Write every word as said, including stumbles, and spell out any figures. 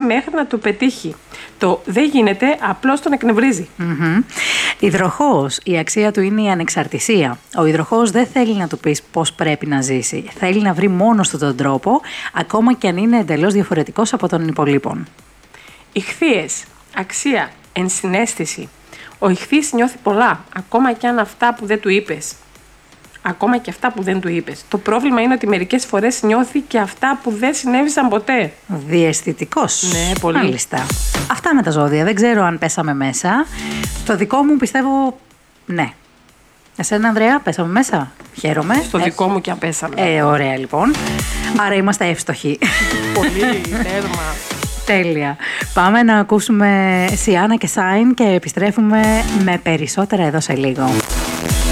μέχρι να το πετύχει. Το δεν γίνεται απλώς τον εκνευρίζει. Mm-hmm. Υδροχόος, η αξία του είναι η ανεξαρτησία. Ο υδροχόος δεν θέλει να του πεις πώς πρέπει να ζήσει. Θέλει να βρει μόνος του τον τρόπο, ακόμα και αν είναι εντελώς διαφορετικός από των υπολείπων. Ιχθύες, αξία, ενσυναίσθηση. Ο ιχθύς νιώθει πολλά, ακόμα και αν αυτά που δεν του είπες. Ακόμα και αυτά που δεν του είπες. Το πρόβλημα είναι ότι μερικές φορές νιώθει και αυτά που δεν συνέβησαν ποτέ. Διαισθητικός. Ναι, πολύ. Μάλιστα. Αυτά με τα ζώδια. Δεν ξέρω αν πέσαμε μέσα. Το δικό μου πιστεύω ναι. Εσένα, Ανδρέα, πέσαμε μέσα. Χαίρομαι. Στο ε... δικό μου και αν πέσαμε. Ε, ωραία λοιπόν. Άρα είμαστε εύστοχοι. Πολύ, τέρμα. Τέλεια. Πάμε να ακούσουμε Σιάννα και Σάιν και επιστρέφουμε με περισσότερα εδώ σε λίγο.